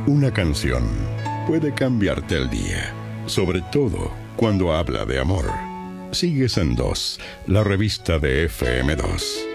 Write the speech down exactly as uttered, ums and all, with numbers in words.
Una canción puede cambiarte el día, sobre todo cuando habla de amor. Sigues en Dos, la revista de F M dos.